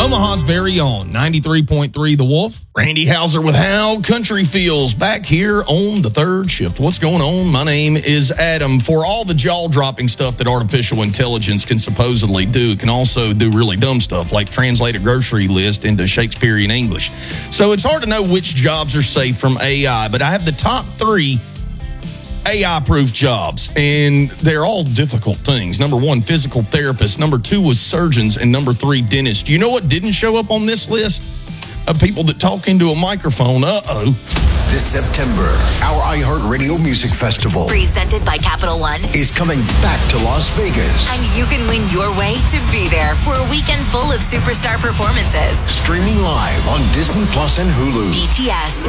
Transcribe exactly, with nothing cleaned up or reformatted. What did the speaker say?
Omaha's very own ninety-three point three The Wolf. Randy Hauser with How Country Feels back here on the third shift. What's going on? My name is Adam. For all the jaw-dropping stuff that artificial intelligence can supposedly do, it can also do really dumb stuff like translate a grocery list into Shakespearean English. So it's hard to know which jobs are safe from A I, but I have the top three A I-proof jobs, and they're all difficult things. Number one, physical therapist. Number two was surgeons, and number three, dentist. You know what didn't show up on this list? Of people that talk into a microphone. Uh-oh. This September, our iHeartRadio Music Festival, presented by Capital One, is coming back to Las Vegas. And you can win your way to be there for a weekend full of superstar performances. Streaming live on Disney Plus and Hulu. B T S.